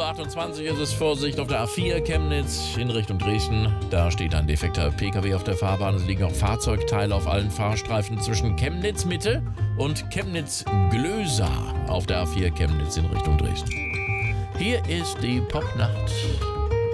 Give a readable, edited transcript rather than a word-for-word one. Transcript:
28 Uhr ist es, Vorsicht auf der A4 Chemnitz in Richtung Dresden. Da steht ein defekter PKW auf der Fahrbahn. Es liegen auch Fahrzeugteile auf allen Fahrstreifen zwischen Chemnitz Mitte und Chemnitz Glösa auf der A4 Chemnitz in Richtung Dresden. Hier ist die Popnacht.